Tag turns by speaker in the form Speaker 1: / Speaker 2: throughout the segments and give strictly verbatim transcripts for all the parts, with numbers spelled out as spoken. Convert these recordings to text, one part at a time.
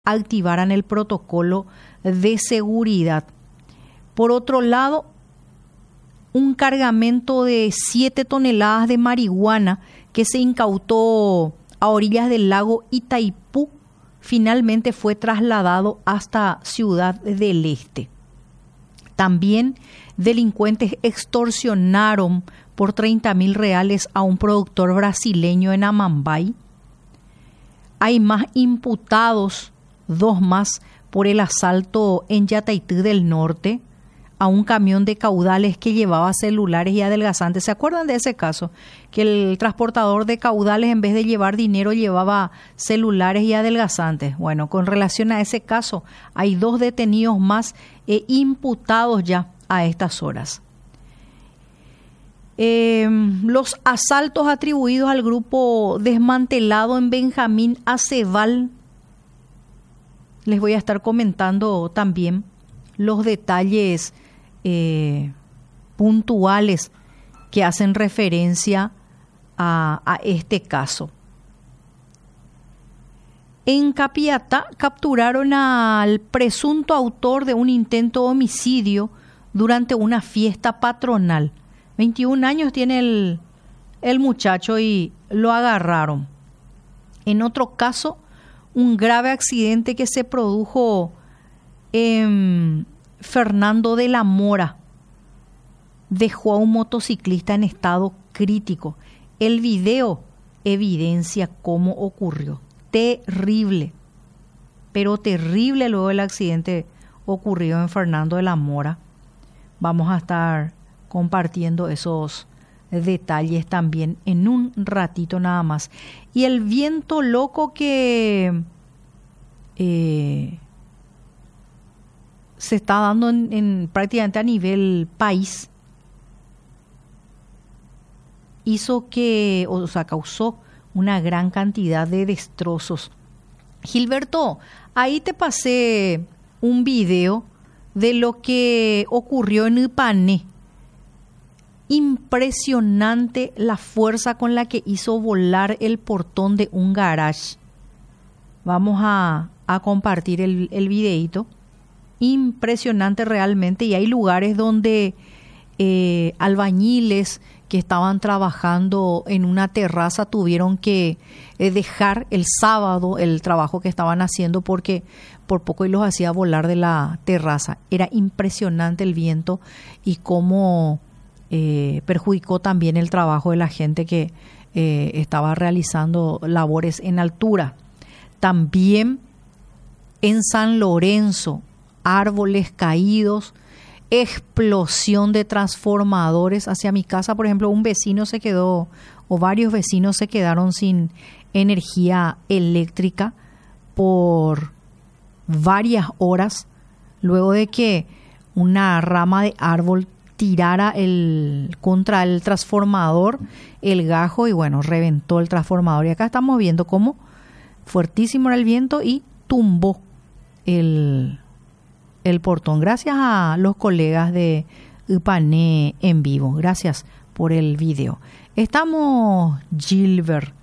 Speaker 1: activaran el protocolo de seguridad. Por otro lado, un cargamento de siete toneladas de marihuana que se incautó a orillas del lago Itaipú finalmente fue trasladado hasta Ciudad del Este. También delincuentes extorsionaron por treinta mil reales a un productor brasileño en Amambay. Hay más imputados, dos más, por el asalto en Yataití del Norte a un camión de caudales que llevaba celulares y adelgazantes. ¿Se acuerdan de ese caso? Que el transportador de caudales, en vez de llevar dinero, llevaba celulares y adelgazantes. Bueno, con relación a ese caso, hay dos detenidos más e imputados ya a estas horas. Eh, los asaltos atribuidos al grupo desmantelado en Benjamín Aceval, les voy a estar comentando también los detalles eh, puntuales que hacen referencia a, a este caso. En Capiatá capturaron al presunto autor de un intento de homicidio durante una fiesta patronal. veintiún años tiene el, el muchacho y lo agarraron. En otro caso, un grave accidente que se produjo en Fernando de la Mora dejó a un motociclista en estado crítico. El video evidencia cómo ocurrió. Terrible, pero terrible luego el accidente ocurrido en Fernando de la Mora. Vamos a estar compartiendo esos detalles también en un ratito nada más. Y el viento loco que eh, se está dando en, en prácticamente a nivel país hizo que, o sea, causó una gran cantidad de destrozos. Gilberto, ahí te pasé un video de lo que ocurrió en Ipané. Impresionante la fuerza con la que hizo volar el portón de un garage. Vamos a, a compartir el, el videíto. Impresionante realmente, y hay lugares donde eh, albañiles que estaban trabajando en una terraza tuvieron que eh, dejar el sábado el trabajo que estaban haciendo porque por poco y los hacía volar de la terraza. Era impresionante el viento y cómo eh, perjudicó también el trabajo de la gente que eh, estaba realizando labores en altura. También en San Lorenzo, árboles caídos, explosión de transformadores. Hacia mi casa, por ejemplo, un vecino se quedó, o varios vecinos se quedaron sin energía eléctrica por varias horas, luego de que una rama de árbol tirara el, contra el transformador, el gajo, y bueno, reventó el transformador. Y acá estamos viendo cómo fuertísimo era el viento y tumbó el el portón. Gracias a los colegas de Ipané en vivo. Gracias por el video. Estamos, Gilbert.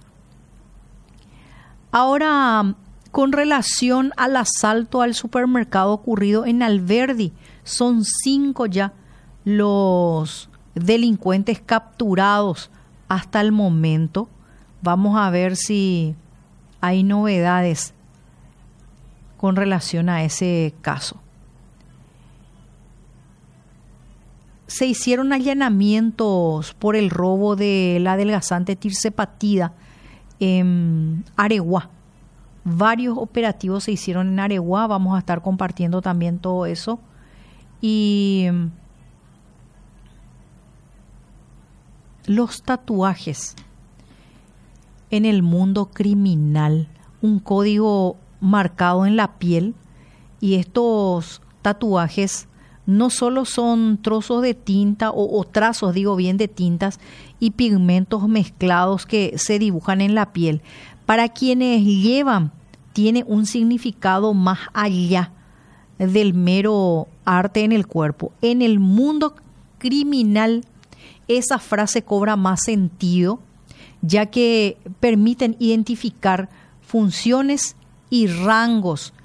Speaker 1: Ahora, con relación al asalto al supermercado ocurrido en Alberdi, son cinco ya los delincuentes capturados hasta el momento. Vamos a ver si hay novedades con relación a ese caso. Se hicieron allanamientos por el robo de la adelgazante Tirse Patida en Areguá. Varios operativos se hicieron en Areguá. Vamos a estar compartiendo también todo eso. Y los tatuajes en el mundo criminal. Un código marcado en la piel. Y estos tatuajes no solo son trozos de tinta o, o trazos, digo bien, de tintas y pigmentos mezclados que se dibujan en la piel. Para quienes llevan, tiene un significado más allá del mero arte en el cuerpo. En el mundo criminal, esa frase cobra más sentido, ya que permiten identificar funciones y rangos